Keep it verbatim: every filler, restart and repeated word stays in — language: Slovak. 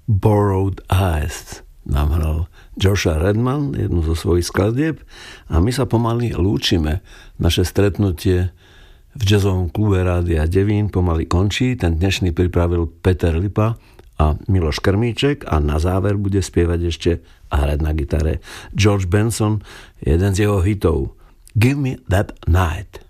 Borrowed Eyes nám hral Joshua Redman, jednu zo svojich skladieb, a my sa pomaly lúčime. Naše stretnutie v jazzovom klube Rádia Devín pomaly končí. Ten dnešný pripravil Peter Lipa a Miloš Krmíček a na záver bude spievať ešte a hrať na gitare George Benson, jeden z jeho hitov Give Me That Night.